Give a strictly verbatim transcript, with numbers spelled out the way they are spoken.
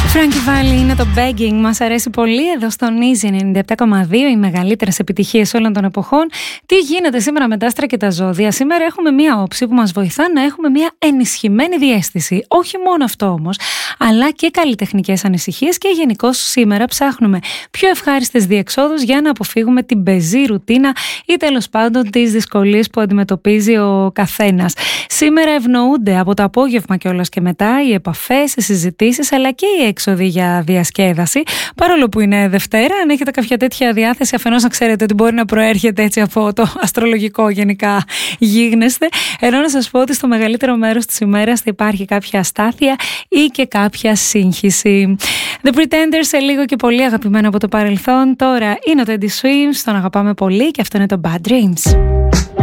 Frankie Valli είναι το Begging. Μας αρέσει πολύ εδώ στον Easy ενενήντα επτά κόμμα δύο, οι μεγαλύτερες επιτυχίες όλων των εποχών. Τι γίνεται σήμερα με τα άστρα και τα ζώδια? Σήμερα έχουμε μία όψη που μας βοηθά να έχουμε μία ενισχυμένη διαίσθηση. Όχι μόνο αυτό όμως, αλλά και καλλιτεχνικές ανησυχίες, και γενικώς σήμερα ψάχνουμε πιο ευχάριστες διεξόδους για να αποφύγουμε την πεζή ρουτίνα ή τέλος πάντων τις δυσκολίες που αντιμετωπίζει ο καθένας. Σήμερα ευνοούνται από το απόγευμα κιόλας και μετά οι επαφές, οι συζητήσεις, αλλά και οι έξοδοι για διασκέδαση. Παρόλο που είναι Δευτέρα, αν έχετε κάποια τέτοια διάθεση, αφενός να ξέρετε ότι μπορεί να προέρχεται έτσι από το αστρολογικό γενικά γίγνεσθε, ενώ να σας πω ότι στο μεγαλύτερο μέρος της ημέρας θα υπάρχει κάποια αστάθεια ή και κάποια σύγχυση. The Pretenders, σε λίγο και πολύ αγαπημένο από το παρελθόν, τώρα είναι το Teddy Swims, τον αγαπάμε πολύ, και αυτό είναι το Bad Dreams.